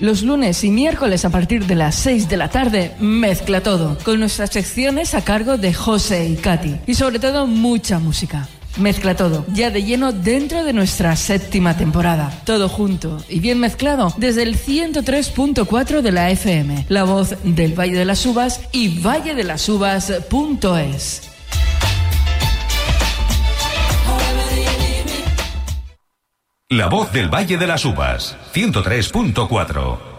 Los lunes y miércoles a partir de las 6 de la tarde, Mezcla Todo, con nuestras secciones a cargo de José y Katy. Y sobre todo, mucha música. Mezcla Todo, ya de lleno dentro de nuestra 7ª temporada. Todo junto y bien mezclado desde el 103.4 de la FM. La voz del Valle de las Uvas y valledelasuvas.es. La voz del Valle de las Uvas, 103.4.